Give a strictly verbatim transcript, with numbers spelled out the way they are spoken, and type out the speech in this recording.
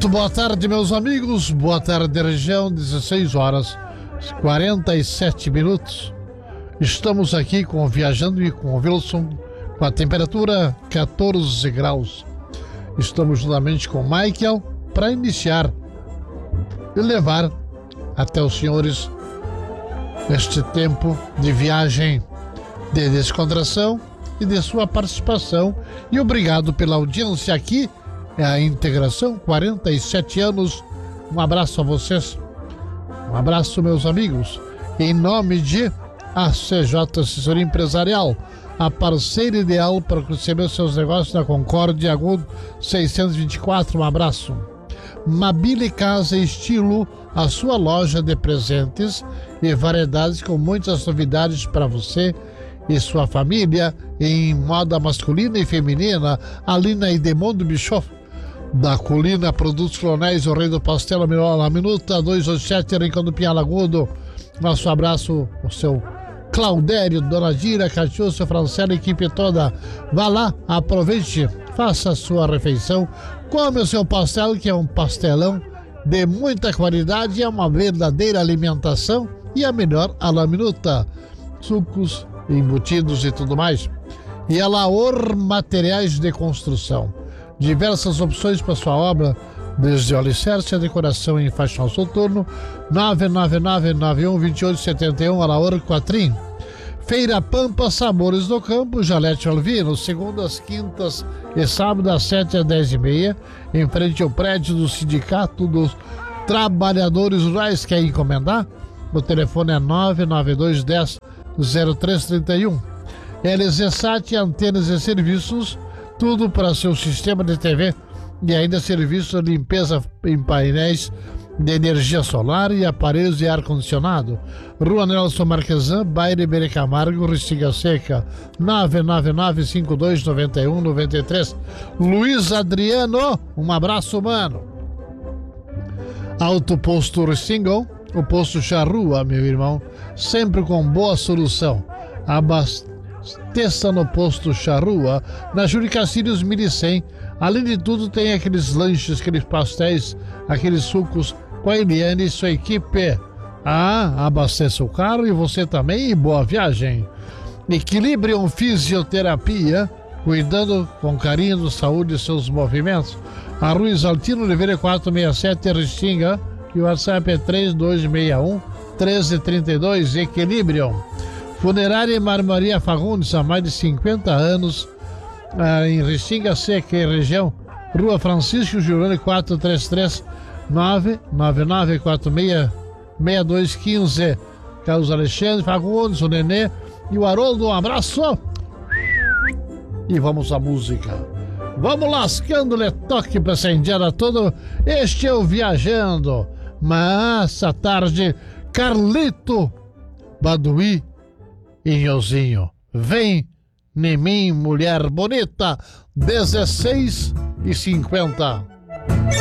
Muito boa tarde, meus amigos. Boa tarde, região. dezesseis horas e quarenta e sete minutos. Estamos aqui com o Viajando e com o Wilson, com a temperatura quatorze graus. Estamos juntamente com o Michael para iniciar e levar até os senhores este tempo de viagem, de descontração e de sua participação. E obrigado pela audiência aqui. É a integração, quarenta e sete anos. Um abraço a vocês. Um abraço, meus amigos. Em nome de A C J Assessoria Empresarial, a parceira ideal para receber seus negócios na Concórdia Agudo seiscentos e vinte e quatro. Um abraço. Mabile Casa Estilo, a sua loja de presentes e variedades com muitas novidades para você e sua família em moda masculina e feminina, ali na Idemondo Bischoff da Colina. Produtos Flonéis, o Rei do Pastel, a Mirola, a Minuta, dois oito sete, Rincão do Pinhalagudo. Nosso abraço, o seu Claudério, Dona Dira, Catiúcio, Francela, equipe toda. Vá lá, aproveite, faça a sua refeição, come o seu pastel, que é um pastelão de muita qualidade, é uma verdadeira alimentação, e a melhor, a La Minuta, sucos, embutidos e tudo mais. E a Laor Materiais de Construção, diversas opções para sua obra, desde o alicerce a decoração em faixa soturno. Nove nove nove nove um dois oito sete um, a Laor Quatrim. Feira Pampa, Sabores do Campo, Jalete Alvino, segundas, quintas e sábado às sete às dez e meia, em frente ao prédio do Sindicato dos Trabalhadores Rurais. Quer encomendar? O telefone é nove nove dois dez zero três trinta e um. L Z Sat, antenas e serviços, tudo para seu sistema de T V e ainda serviço de limpeza em painéis de energia solar e aparelhos de ar-condicionado. Rua Nelson Marquesan, bairro Iberê Camargo, Restinga Seca, nove nove nove cinco dois nove um nove três. Luiz Adriano, um abraço, mano. Auto Posto Restingão, o Posto Charrua, meu irmão, sempre com boa solução. Abasteça no Posto Charrua, na Júlio Castilhos mil e cem. Além de tudo, tem aqueles lanches, aqueles pastéis, aqueles sucos com a Eliane e sua equipe. Ah, abasteça o carro e você também, e boa viagem. Equilibrium Fisioterapia, cuidando com carinho da saúde e seus movimentos. A Rua Exaltino Oliveira quatrocentos e sessenta e sete, Restinga, e o WhatsApp é três dois seis um, um três três dois. Equilibrium. Funerária e Marmoraria Fagundes, há mais de cinquenta anos, ah, em Restinga Seca e região. Rua Francisco Giuliani quatrocentos e trinta e três, nove nove nove quatro seis seis dois um cinco. Carlos Alexandre Fagundes, o Nenê e o Haroldo. Um abraço e vamos à música. Vamos lascando-lhe toque para incendiar a todo. Este é o Viajando. Mas à tarde, Carlito Baduí e Nhozinho. Vem em mim, mulher bonita. dezesseis e cinquenta.